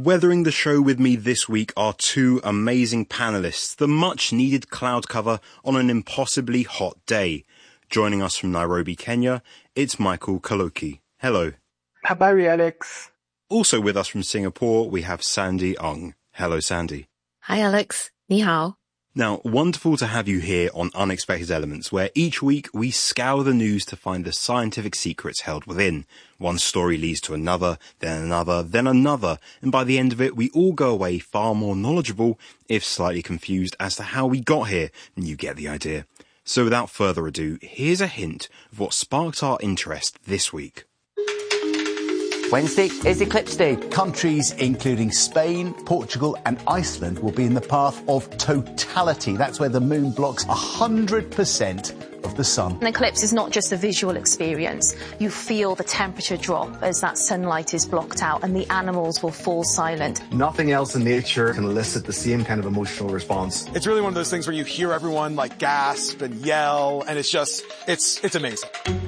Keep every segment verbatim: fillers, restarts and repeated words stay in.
Weathering the show with me this week are two amazing panellists, the much-needed cloud cover on an impossibly hot day. Joining us from Nairobi, Kenya, it's Michael Kaloki. Hello. Habari, Alex. Also with us from Singapore, we have Sandy Ung. Hello, Sandy. Hi, Alex. Ni hao. Now, wonderful to have you here on Unexpected Elements, where each week we scour the news to find the scientific secrets held within. One story leads to another, then another, then another, and by the end of it, we all go away far more knowledgeable, if slightly confused, as to how we got here, and you get the idea. So without further ado, here's a hint of what sparked our interest this week. Wednesday is Eclipse Day. Countries including Spain, Portugal and Iceland will be in the path of totality. That's where the moon blocks one hundred percent of the sun. An eclipse is not just a visual experience. You feel the temperature drop as that sunlight is blocked out and the animals will fall silent. Nothing else in nature can elicit the same kind of emotional response. It's really one of those things where you hear everyone like gasp and yell, and it's just, it's, it's amazing.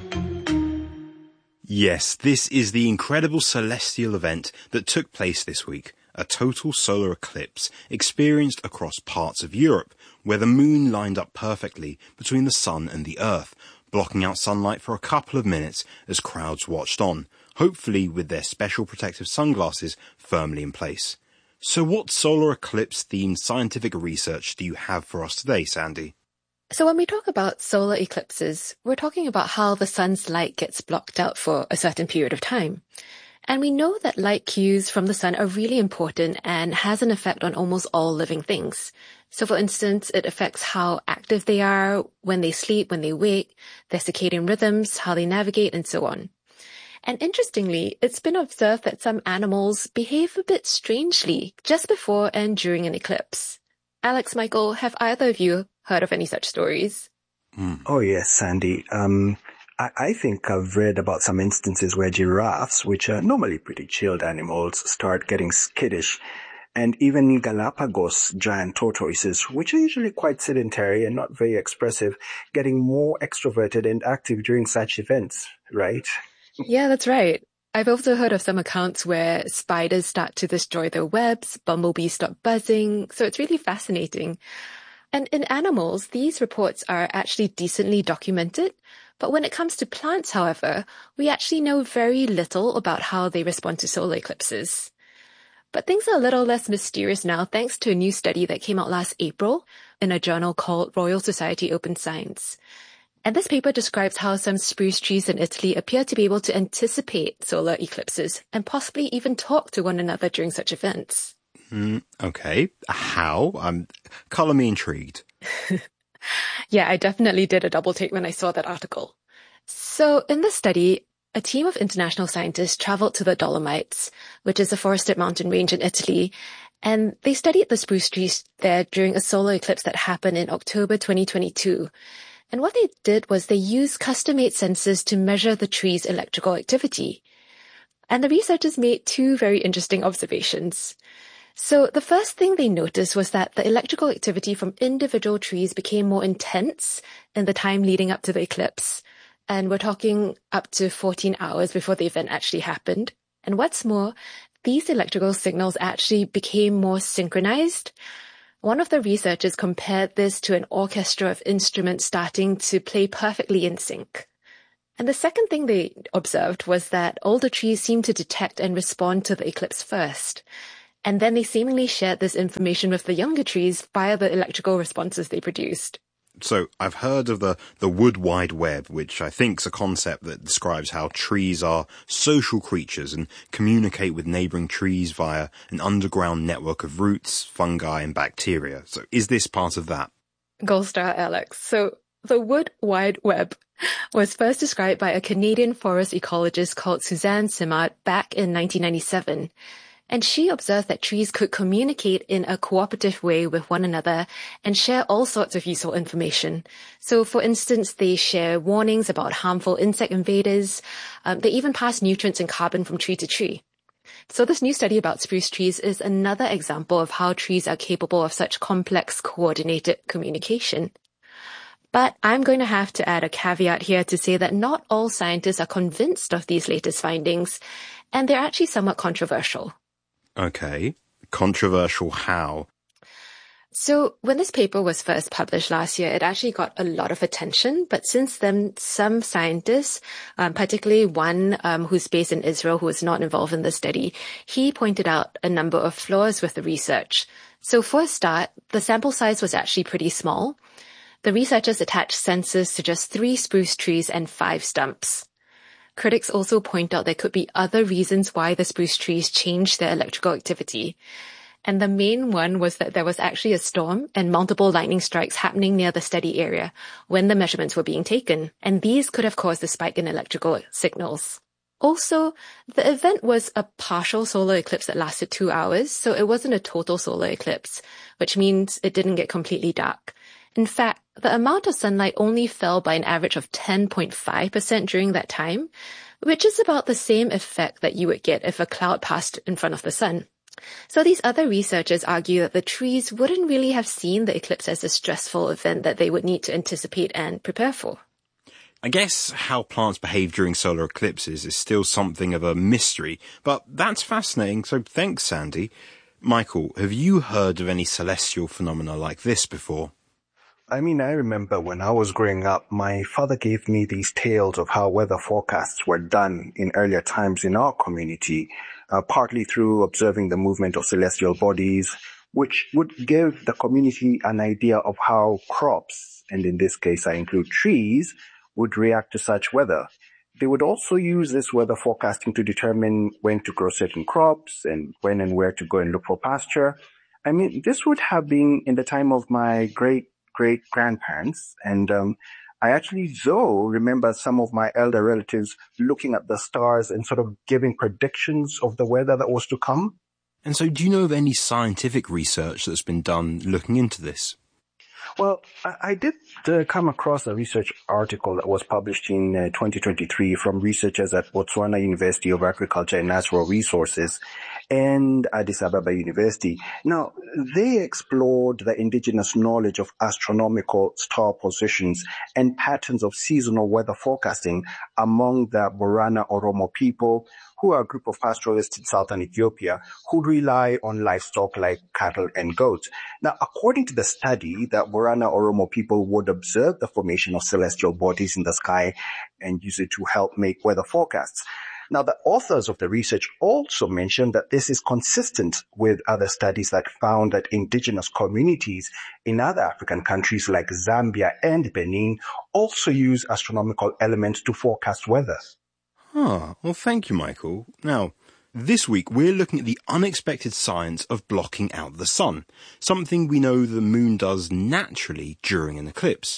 Yes, this is the incredible celestial event that took place this week, a total solar eclipse experienced across parts of Europe, where the moon lined up perfectly between the sun and the earth, blocking out sunlight for a couple of minutes as crowds watched on, hopefully with their special protective sunglasses firmly in place. So what solar eclipse-themed scientific research do you have for us today, Sandy? So when we talk about solar eclipses, we're talking about how the sun's light gets blocked out for a certain period of time. And we know that light cues from the sun are really important and has an effect on almost all living things. So for instance, it affects how active they are, when they sleep, when they wake, their circadian rhythms, how they navigate, and so on. And interestingly, it's been observed that some animals behave a bit strangely just before and during an eclipse. Alex, Michael, have either of you heard of any such stories? Mm. Oh, yes, Sandy. Um, I, I think I've read about some instances where giraffes, which are normally pretty chilled animals, start getting skittish. And even Galapagos giant tortoises, which are usually quite sedentary and not very expressive, getting more extroverted and active during such events, right? Yeah, that's right. I've also heard of some accounts where spiders start to destroy their webs, bumblebees stop buzzing, so it's really fascinating. And in animals, these reports are actually decently documented. But when it comes to plants, however, we actually know very little about how they respond to solar eclipses. But things are a little less mysterious now thanks to a new study that came out last April in a journal called Royal Society Open Science. And this paper describes how some spruce trees in Italy appear to be able to anticipate solar eclipses and possibly even talk to one another during such events. Mm, okay. How? Um, colour me intrigued. Yeah, I definitely did a double take when I saw that article. So in this study, a team of international scientists traveled to the Dolomites, which is a forested mountain range in Italy, and they studied the spruce trees there during a solar eclipse that happened in October twenty twenty-two. And what they did was they used custom-made sensors to measure the tree's electrical activity. And the researchers made two very interesting observations. So the first thing they noticed was that the electrical activity from individual trees became more intense in the time leading up to the eclipse. And we're talking up to fourteen hours before the event actually happened. And what's more, these electrical signals actually became more synchronized. One of the researchers compared this to an orchestra of instruments starting to play perfectly in sync. And the second thing they observed was that older trees seemed to detect and respond to the eclipse first. And then they seemingly shared this information with the younger trees via the electrical responses they produced. So I've heard of the, the wood wide web, which I think is a concept that describes how trees are social creatures and communicate with neighbouring trees via an underground network of roots, fungi and bacteria. So is this part of that? Gold star, Alex. So the wood wide web was first described by a Canadian forest ecologist called Suzanne Simard back in nineteen ninety-seven. And she observed that trees could communicate in a cooperative way with one another and share all sorts of useful information. So, for instance, they share warnings about harmful insect invaders. Um, they even pass nutrients and carbon from tree to tree. So this new study about spruce trees is another example of how trees are capable of such complex, coordinated communication. But I'm going to have to add a caveat here to say that not all scientists are convinced of these latest findings, and they're actually somewhat controversial. Okay. Controversial how? So when this paper was first published last year, it actually got a lot of attention. But since then, some scientists, um, particularly one um, who's based in Israel, who was not involved in the study, he pointed out a number of flaws with the research. So for a start, the sample size was actually pretty small. The researchers attached sensors to just three spruce trees and five stumps. Critics also point out there could be other reasons why the spruce trees changed their electrical activity. And the main one was that there was actually a storm and multiple lightning strikes happening near the study area when the measurements were being taken, and these could have caused a spike in electrical signals. Also, the event was a partial solar eclipse that lasted two hours, so it wasn't a total solar eclipse, which means it didn't get completely dark. In fact, the amount of sunlight only fell by an average of ten point five percent during that time, which is about the same effect that you would get if a cloud passed in front of the sun. So these other researchers argue that the trees wouldn't really have seen the eclipse as a stressful event that they would need to anticipate and prepare for. I guess how plants behave during solar eclipses is still something of a mystery, but that's fascinating, so thanks, Sandy. Michael, have you heard of any celestial phenomena like this before? I mean, I remember when I was growing up, my father gave me these tales of how weather forecasts were done in earlier times in our community, uh, partly through observing the movement of celestial bodies, which would give the community an idea of how crops, and in this case I include trees, would react to such weather. They would also use this weather forecasting to determine when to grow certain crops and when and where to go and look for pasture. I mean, this would have been in the time of my great great-grandparents, and um, I actually, though, remember some of my elder relatives looking at the stars and sort of giving predictions of the weather that was to come. And so do you know of any scientific research that's been done looking into this? Well, I, I did uh, come across a research article that was published in uh, twenty twenty-three from researchers at Botswana University of Agriculture and Natural Resources and Addis Ababa University. Now, they explored the indigenous knowledge of astronomical star positions and patterns of seasonal weather forecasting among the Borana Oromo people, who are a group of pastoralists in southern Ethiopia who rely on livestock like cattle and goats. Now, according to the study, the Borana Oromo people would observe the formation of celestial bodies in the sky and use it to help make weather forecasts. Now, the authors of the research also mentioned that this is consistent with other studies that found that indigenous communities in other African countries like Zambia and Benin also use astronomical elements to forecast weather. Ah, well, thank you, Michael. Now, this week we're looking at the unexpected science of blocking out the sun, something we know the moon does naturally during an eclipse.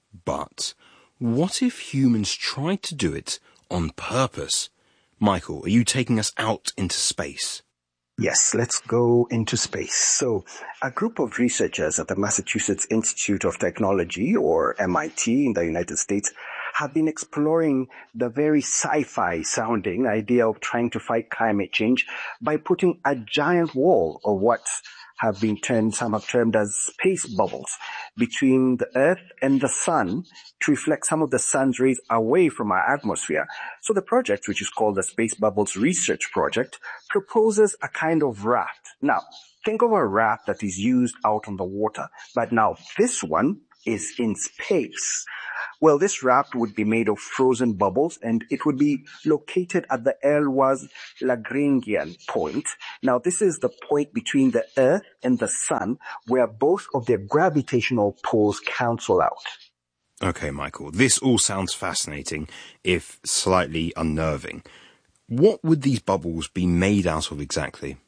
But what if humans tried to do it on purpose? Michael, are you taking us out into space? Yes, let's go into space. So, a group of researchers at the Massachusetts Institute of Technology, or M I T in the United States, have been exploring the very sci-fi sounding idea of trying to fight climate change by putting a giant wall of what have been termed, some have termed as space bubbles between the Earth and the sun to reflect some of the sun's rays away from our atmosphere. So the project, which is called the Space Bubbles Research Project, proposes a kind of raft. Now, think of a raft that is used out on the water, but now this one is in space. Well, this raft would be made of frozen bubbles, and it would be located at the Ehrwarz's Lagrangian point. Now, this is the point between the Earth and the Sun, where both of their gravitational poles cancel out. Okay, Michael, this all sounds fascinating, if slightly unnerving. What would these bubbles be made out of exactly?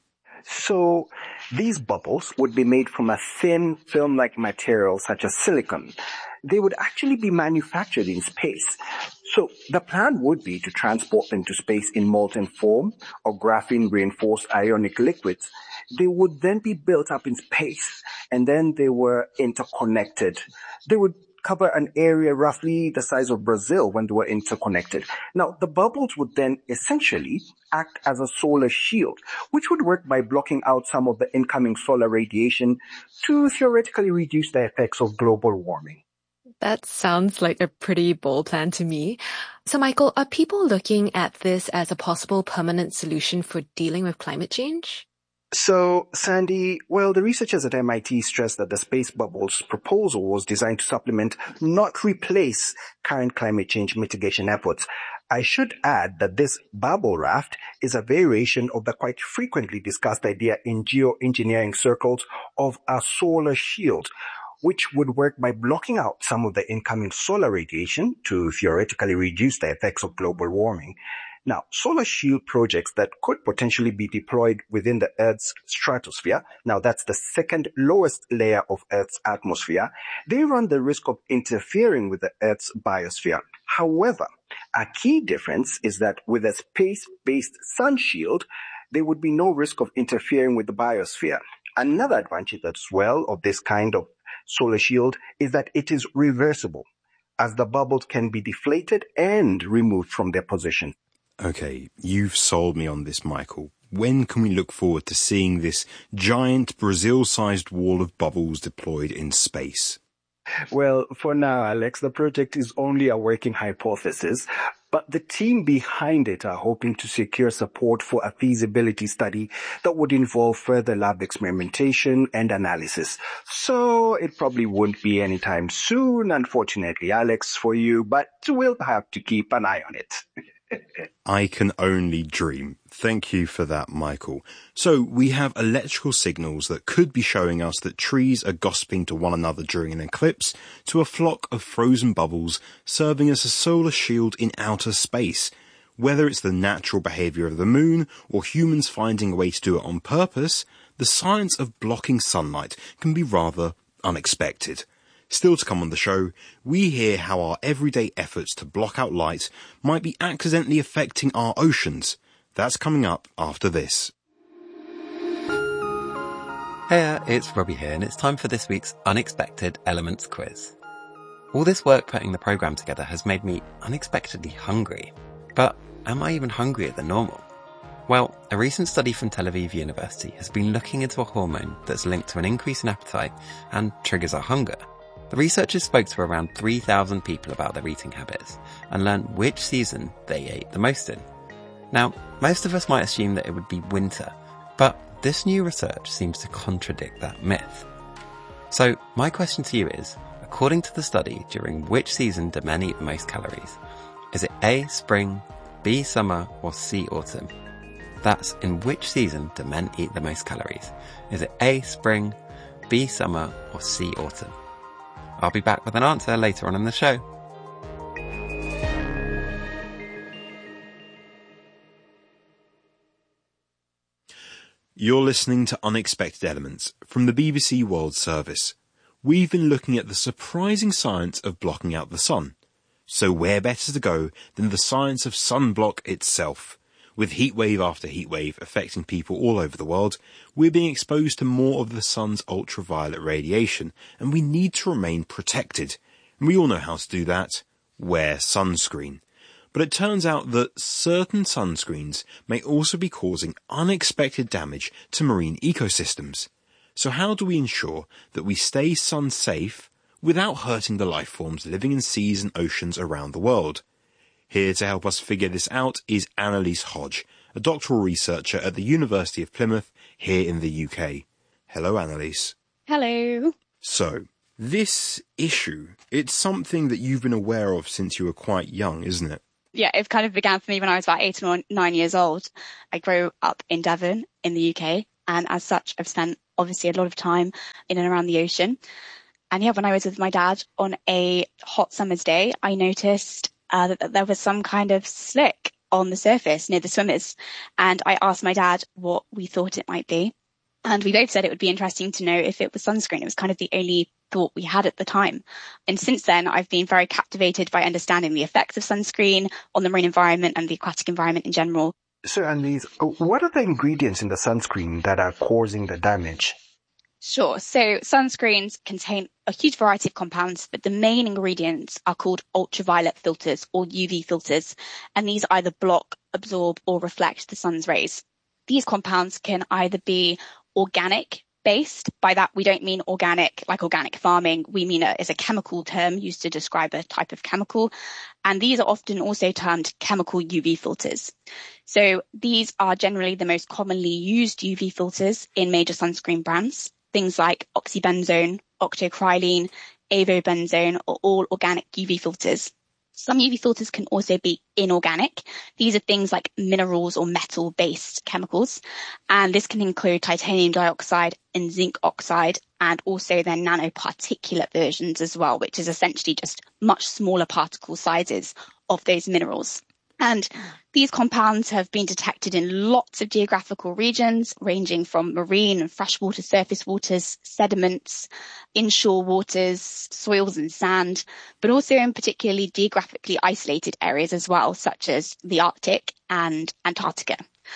So, these bubbles would be made from a thin film-like material such as silicon. They would actually be manufactured in space. So the plan would be to transport them to space in molten form or graphene-reinforced ionic liquids. They would then be built up in space, and then they were interconnected. They would cover an area roughly the size of Brazil when they were interconnected. Now, the bubbles would then essentially act as a solar shield, which would work by blocking out some of the incoming solar radiation to theoretically reduce the effects of global warming. That sounds like a pretty bold plan to me. So, Michael, are people looking at this as a possible permanent solution for dealing with climate change? So, Sandy, well, the researchers at M I T stressed that the space bubbles proposal was designed to supplement, not replace, current climate change mitigation efforts. I should add that this bubble raft is a variation of the quite frequently discussed idea in geoengineering circles of a solar shield, which would work by blocking out some of the incoming solar radiation to theoretically reduce the effects of global warming. Now, solar shield projects that could potentially be deployed within the Earth's stratosphere, now that's the second lowest layer of Earth's atmosphere, they run the risk of interfering with the Earth's biosphere. However, a key difference is that with a space-based sun shield, there would be no risk of interfering with the biosphere. Another advantage as well of this kind of solar shield is that it is reversible, as the bubbles can be deflated and removed from their position. Okay, you've sold me on this, Michael. When can we look forward to seeing this giant Brazil-sized wall of bubbles deployed in space? Well, for now, Alex, the project is only a working hypothesis, but the team behind it are hoping to secure support for a feasibility study that would involve further lab experimentation and analysis. So it probably won't be anytime soon, unfortunately, Alex, for you, but we'll have to keep an eye on it. I can only dream. Thank you for that, Michael. So we have electrical signals that could be showing us that trees are gossiping to one another during an eclipse, to a flock of frozen bubbles serving as a solar shield in outer space. Whether it's the natural behavior of the moon or humans finding a way to do it on purpose, the science of blocking sunlight can be rather unexpected. Still to come on the show, we hear how our everyday efforts to block out light might be accidentally affecting our oceans. That's coming up after this. Hey, it's Robbie here, and it's time for this week's Unexpected Elements quiz. All this work putting the programme together has made me unexpectedly hungry. But am I even hungrier than normal? Well, a recent study from Tel Aviv University has been looking into a hormone that's linked to an increase in appetite and triggers our hunger. The researchers spoke to around three thousand people about their eating habits and learned which season they ate the most in. Now, most of us might assume that it would be winter, but this new research seems to contradict that myth. So, my question to you is, according to the study, during which season do men eat the most calories? Is it A, spring, B, summer, or C, autumn? That's in which season do men eat the most calories? Is it A, spring, B, summer, or C, autumn? I'll be back with an answer later on in the show. You're listening to Unexpected Elements from the B B C World Service. We've been looking at the surprising science of blocking out the sun. So where better to go than the science of sunblock itself? With heatwave after heatwave affecting people all over the world, we're being exposed to more of the sun's ultraviolet radiation, and we need to remain protected. And we all know how to do that. Wear sunscreen. But it turns out that certain sunscreens may also be causing unexpected damage to marine ecosystems. So how do we ensure that we stay sun safe without hurting the life forms living in seas and oceans around the world? Here to help us figure this out is Annalise Hodge, a doctoral researcher at the University of Plymouth here in the U K. Hello, Annalise. Hello. So, this issue, it's something that you've been aware of since you were quite young, isn't it? Yeah, it kind of began for me when I was about eight or nine years old. I grew up in Devon in the U K, and as such, I've spent obviously a lot of time in and around the ocean. And yeah, when I was with my dad on a hot summer's day, I noticed uh, that, that there was some kind of slick on the surface near the swimmers. And I asked my dad what we thought it might be. And we both said it would be interesting to know if it was sunscreen. It was kind of the only thought we had at the time. And since then, I've been very captivated by understanding the effects of sunscreen on the marine environment and the aquatic environment in general. So, Annalise, what are the ingredients in the sunscreen that are causing the damage? Sure. So sunscreens contain a huge variety of compounds, but the main ingredients are called ultraviolet filters or U V filters, and these either block, absorb, or reflect the sun's rays. These compounds can either be organic based. By that, we don't mean organic, like organic farming. We mean it as a chemical term used to describe a type of chemical. And these are often also termed chemical U V filters. So these are generally the most commonly used U V filters in major sunscreen brands. Things like oxybenzone, octocrylene, avobenzone are all organic U V filters. Some U V filters can also be inorganic. These are things like minerals or metal-based chemicals. And this can include titanium dioxide and zinc oxide, and also their nanoparticulate versions as well, which is essentially just much smaller particle sizes of those minerals. And these compounds have been detected in lots of geographical regions, ranging from marine and freshwater surface waters, sediments, inshore waters, soils and sand, but also in particularly geographically isolated areas as well, such as the Arctic and Antarctica.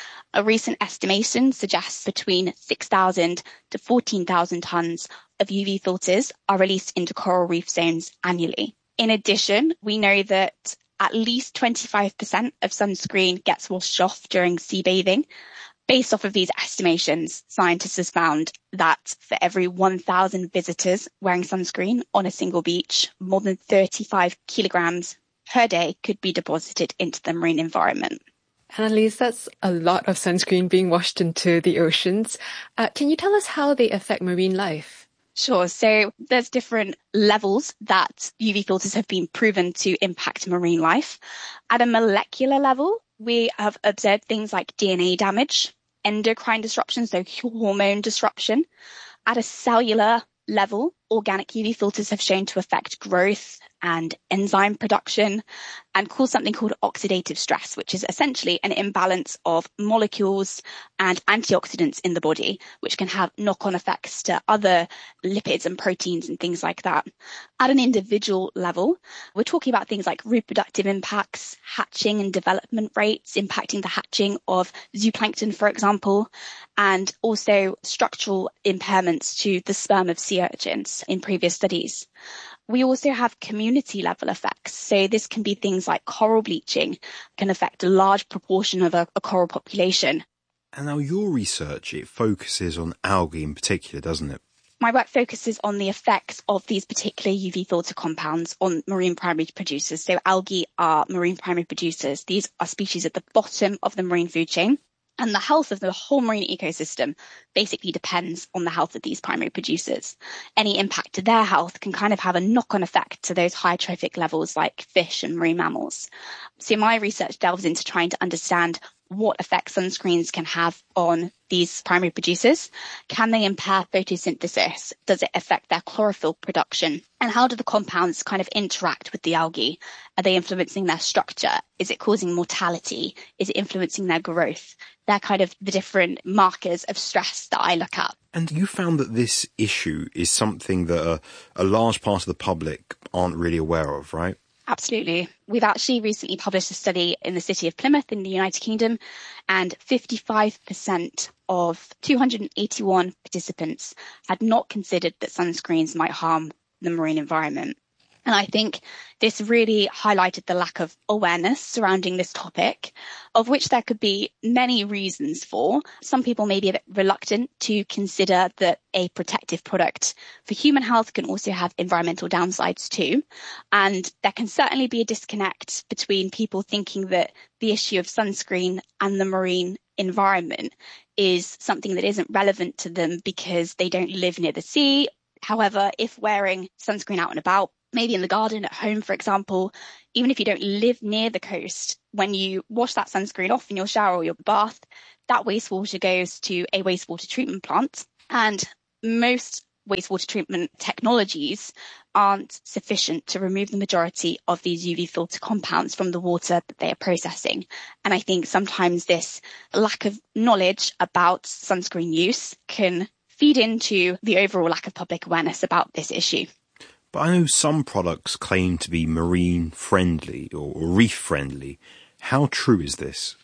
A recent estimation suggests between six thousand to fourteen thousand tons of U V filters are released into coral reef zones annually. In addition, we know that at least twenty-five percent of sunscreen gets washed off during sea bathing. Based off of these estimations, scientists have found that for every one thousand visitors wearing sunscreen on a single beach, more than thirty-five kilograms per day could be deposited into the marine environment. Annalise, that's a lot of sunscreen being washed into the oceans. Uh, can you tell us how they affect marine life? Sure. So there's different levels that U V filters have been proven to impact marine life. At a molecular level, we have observed things like D N A damage, endocrine disruption, so hormone disruption. At a cellular level, organic U V filters have shown to affect growth and enzyme production and cause something called oxidative stress, which is essentially an imbalance of molecules and antioxidants in the body, which can have knock-on effects to other lipids and proteins and things like that. At an individual level, we're talking about things like reproductive impacts, hatching and development rates impacting the hatching of zooplankton, for example, and also structural impairments to the sperm of sea urchins in previous studies. We also have community level effects. So this can be things like coral bleaching, can affect a large proportion of a, a coral population. And now your research, it focuses on algae in particular, doesn't it? My work focuses on the effects of these particular U V filter compounds on marine primary producers. So algae are marine primary producers. These are species at the bottom of the marine food chain. And the health of the whole marine ecosystem basically depends on the health of these primary producers. Any impact to their health can kind of have a knock-on effect to those high trophic levels like fish and marine mammals. So my research delves into trying to understand what effects sunscreens can have on these primary producers. Can they impair photosynthesis? Does it affect their chlorophyll production? And how do the compounds kind of interact with the algae? Are they influencing their structure? Is it causing mortality? Is it influencing their growth? They're kind of the different markers of stress that I look at. And you found that this issue is something that a, a large part of the public aren't really aware of, right? Absolutely. We've actually recently published a study in the city of Plymouth in the United Kingdom, and fifty-five percent of two hundred eighty-one participants had not considered that sunscreens might harm the marine environment. And I think this really highlighted the lack of awareness surrounding this topic, of which there could be many reasons for. Some people may be a bit reluctant to consider that a protective product for human health can also have environmental downsides too. And there can certainly be a disconnect between people thinking that the issue of sunscreen and the marine environment is something that isn't relevant to them because they don't live near the sea. However, if wearing sunscreen out and about, maybe in the garden at home, for example, even if you don't live near the coast, when you wash that sunscreen off in your shower or your bath, that wastewater goes to a wastewater treatment plant. And most wastewater treatment technologies aren't sufficient to remove the majority of these U V filter compounds from the water that they are processing. And I think sometimes this lack of knowledge about sunscreen use can feed into the overall lack of public awareness about this issue. But I know some products claim to be marine friendly or reef friendly. How true is this?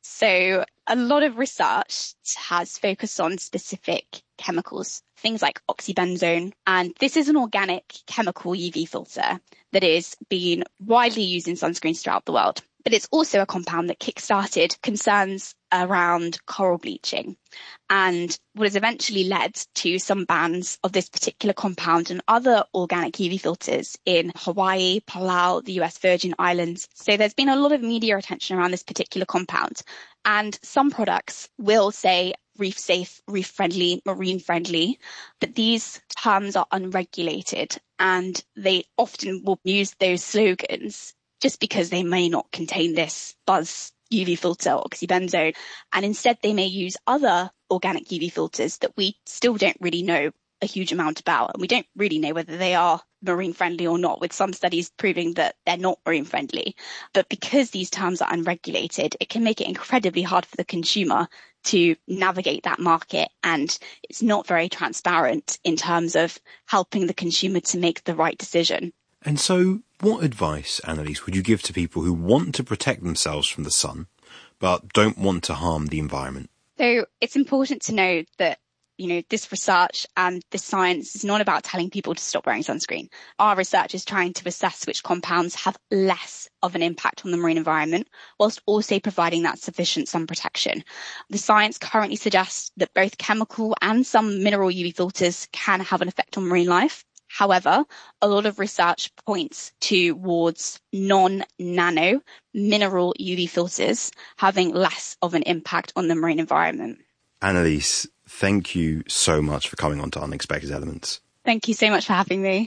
So a lot of research has focused on specific chemicals, things like oxybenzone. And this is an organic chemical U V filter that is being widely used in sunscreens throughout the world. But it's also a compound that kick-started concerns around coral bleaching, and what has eventually led to some bans of this particular compound and other organic U V filters in Hawaii, Palau, the U S Virgin Islands. So there's been a lot of media attention around this particular compound, and some products will say reef safe, reef friendly, marine friendly, but these terms are unregulated and they often will use those slogans just because they may not contain this buzz U V filter, oxybenzone, and instead they may use other organic U V filters that we still don't really know a huge amount about, and we don't really know whether they are marine friendly or not, with some studies proving that they're not marine friendly. But because these terms are unregulated, it can make it incredibly hard for the consumer to navigate that market, and it's not very transparent in terms of helping the consumer to make the right decision. And so, what advice, Annalise, would you give to people who want to protect themselves from the sun, but don't want to harm the environment? So it's important to know that, you know, this research and this science is not about telling people to stop wearing sunscreen. Our research is trying to assess which compounds have less of an impact on the marine environment, whilst also providing that sufficient sun protection. The science currently suggests that both chemical and some mineral U V filters can have an effect on marine life. However, a lot of research points towards non-nano mineral U V filters having less of an impact on the marine environment. Annalise, thank you so much for coming on to Unexpected Elements. Thank you so much for having me.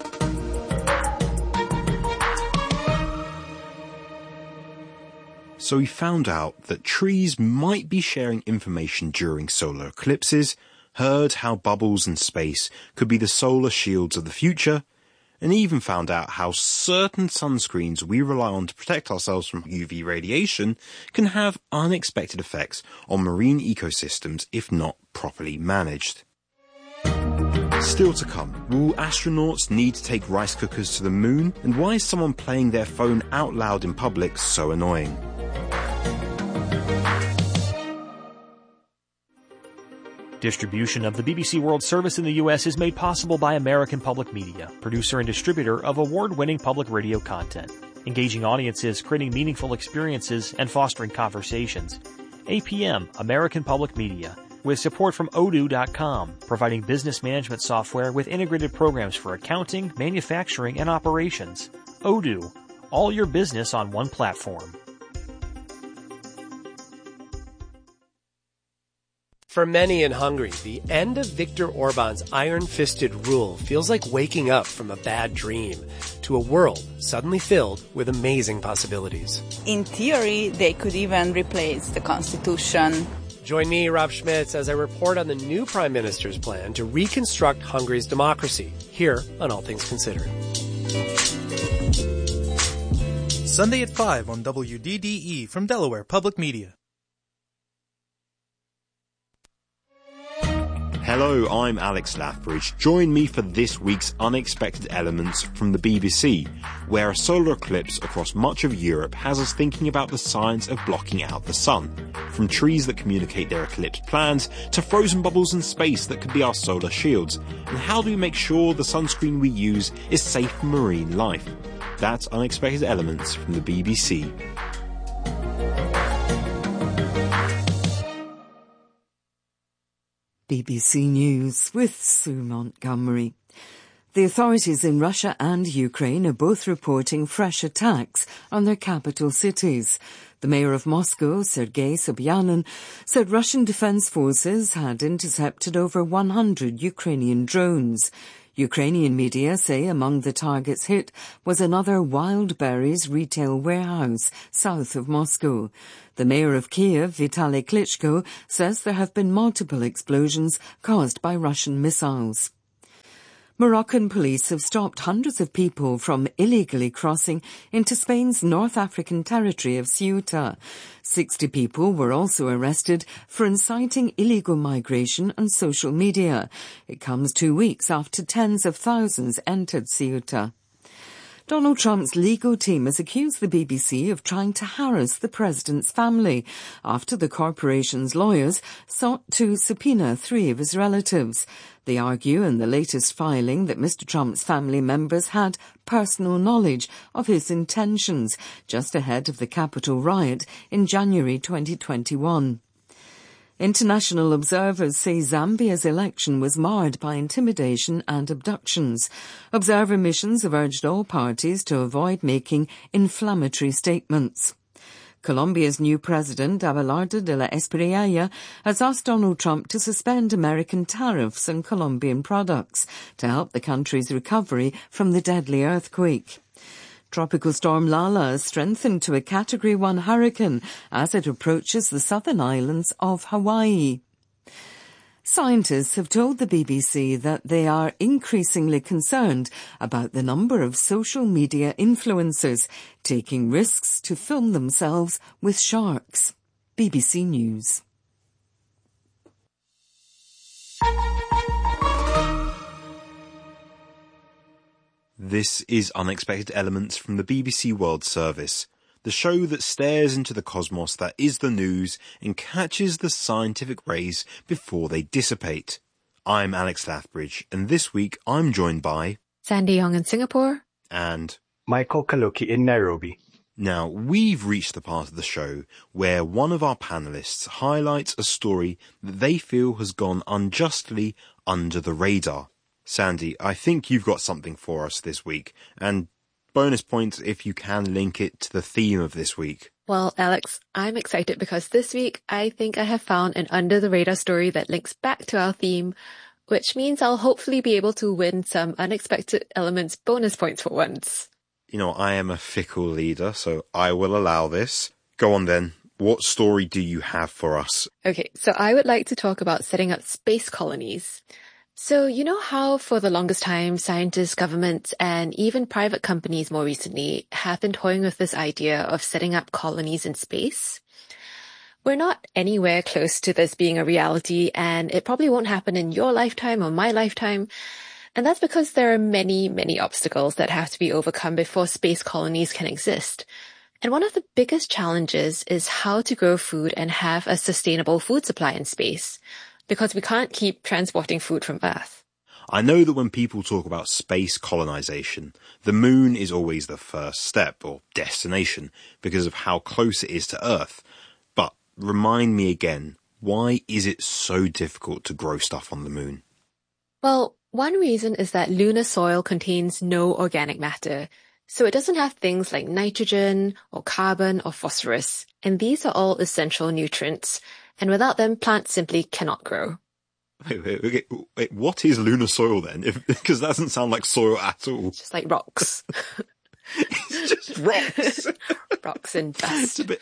So we found out that trees might be sharing information during solar eclipses, heard how bubbles in space could be the solar shields of the future, and even found out how certain sunscreens we rely on to protect ourselves from U V radiation can have unexpected effects on marine ecosystems if not properly managed. Still to come, will astronauts need to take rice cookers to the moon? And why is someone playing their phone out loud in public so annoying? Distribution of the B B C World Service in the U S is made possible by American Public Media, producer and distributor of award-winning public radio content, engaging audiences, creating meaningful experiences, and fostering conversations. A P M, American Public Media, with support from odoo dot com, providing business management software with integrated programs for accounting, manufacturing, and operations. Odoo, all your business on one platform. For many in Hungary, the end of Viktor Orban's iron-fisted rule feels like waking up from a bad dream to a world suddenly filled with amazing possibilities. In theory, they could even replace the constitution. Join me, Rob Schmitz, as I report on the new Prime Minister's plan to reconstruct Hungary's democracy, here on All Things Considered. Sunday at five on W D D E from Delaware Public Media. Hello, I'm Alex Lathbridge. Join me for this week's Unexpected Elements from the B B C, where a solar eclipse across much of Europe has us thinking about the science of blocking out the sun. From trees that communicate their eclipse plans, to frozen bubbles in space that could be our solar shields. And how do we make sure the sunscreen we use is safe for marine life? That's Unexpected Elements from the B B C. B B C News with Sue Montgomery. The authorities in Russia and Ukraine are both reporting fresh attacks on their capital cities. The mayor of Moscow, Sergei Sobyanin, said Russian defense forces had intercepted over one hundred Ukrainian drones. Ukrainian media say among the targets hit was another Wildberries retail warehouse south of Moscow. The mayor of Kiev, Vitaly Klitschko, says there have been multiple explosions caused by Russian missiles. Moroccan police have stopped hundreds of people from illegally crossing into Spain's North African territory of Ceuta. Sixty people were also arrested for inciting illegal migration on social media. It comes two weeks after tens of thousands entered Ceuta. Donald Trump's legal team has accused the B B C of trying to harass the president's family after the corporation's lawyers sought to subpoena three of his relatives. They argue in the latest filing that Mister Trump's family members had personal knowledge of his intentions just ahead of the Capitol riot in January twenty twenty-one. International observers say Zambia's election was marred by intimidation and abductions. Observer missions have urged all parties to avoid making inflammatory statements. Colombia's new president, Abelardo de la Espriella, has asked Donald Trump to suspend American tariffs on Colombian products to help the country's recovery from the deadly earthquake. Tropical storm Lala has strengthened to a Category one hurricane as it approaches the southern islands of Hawaii. Scientists have told the B B C that they are increasingly concerned about the number of social media influencers taking risks to film themselves with sharks. B B C News. This is Unexpected Elements from the B B C World Service, the show that stares into the cosmos that is the news and catches the scientific rays before they dissipate. I'm Alex Lathbridge, and this week I'm joined by Sandy Young in Singapore and Michael Kaluki in Nairobi. Now, we've reached the part of the show where one of our panellists highlights a story that they feel has gone unjustly under the radar. Sandy, I think you've got something for us this week, and bonus points if you can link it to the theme of this week. Well, Alex, I'm excited because this week I think I have found an under-the-radar story that links back to our theme, which means I'll hopefully be able to win some Unexpected Elements bonus points for once. You know, I am a fickle leader, so I will allow this. Go on then. What story do you have for us? Okay, so I would like to talk about setting up space colonies. So you know how for the longest time, scientists, governments, and even private companies more recently have been toying with this idea of setting up colonies in space? We're not anywhere close to this being a reality, and it probably won't happen in your lifetime or my lifetime. And that's because there are many, many obstacles that have to be overcome before space colonies can exist. And one of the biggest challenges is how to grow food and have a sustainable food supply in space, because we can't keep transporting food from Earth. I know that when people talk about space colonization, the moon is always the first step or destination because of how close it is to Earth. But remind me again, why is it so difficult to grow stuff on the moon? Well, one reason is that lunar soil contains no organic matter, so it doesn't have things like nitrogen or carbon or phosphorus, and these are all essential nutrients, and without them, plants simply cannot grow. Wait, wait, wait, wait, what is lunar soil then? If, because that doesn't sound like soil at all. It's just like rocks. It's just rocks. Rocks and dust. It's a bit...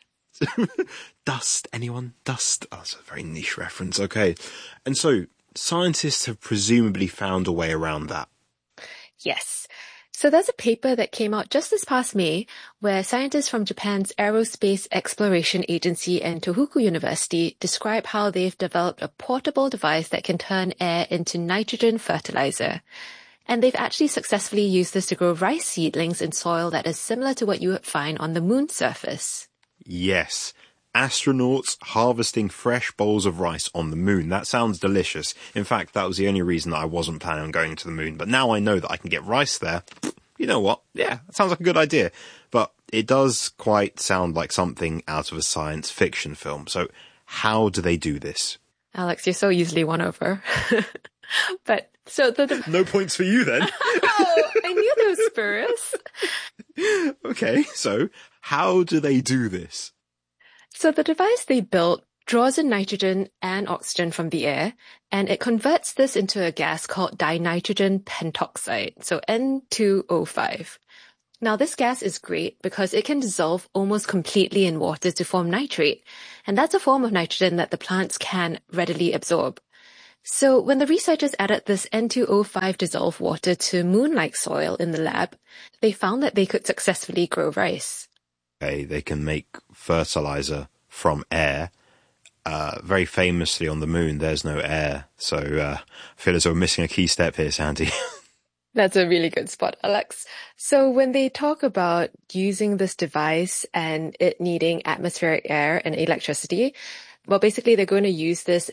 Dust, anyone? Dust? Oh, that's a very niche reference. Okay. And so, scientists have presumably found a way around that. Yes. So there's a paper that came out just this past May where scientists from Japan's Aerospace Exploration Agency and Tohoku University describe how they've developed a portable device that can turn air into nitrogen fertilizer. And they've actually successfully used this to grow rice seedlings in soil that is similar to what you would find on the moon's surface. Yes. Astronauts harvesting fresh bowls of rice on the moon. That sounds delicious. In fact, that was the only reason that I wasn't planning on going to the moon. But now I know that I can get rice there. You know what? Yeah, that sounds like a good idea. But it does quite sound like something out of a science fiction film. So how do they do this? Alex, you're so easily won over. But so the... No points for you then. Oh, I knew there was spurious. Okay, so how do they do this? So the device they built draws in nitrogen and oxygen from the air, and it converts this into a gas called dinitrogen pentoxide, so N two O five. Now this gas is great because it can dissolve almost completely in water to form nitrate, and that's a form of nitrogen that the plants can readily absorb. So when the researchers added this N two O five dissolved water to moon-like soil in the lab, they found that they could successfully grow rice. Okay, they can make fertilizer from air. Uh, very famously on the moon, there's no air. So uh, I feel as though we're missing a key step here, Sandy. That's a really good spot, Alex. So when they talk about using this device and it needing atmospheric air and electricity, well, basically they're going to use this